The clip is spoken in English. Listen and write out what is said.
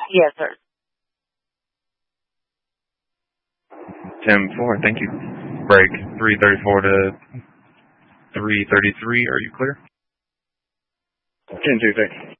Yes, sir. 10-4, thank you. Break 334 to 333, are you clear? 10-2, thanks.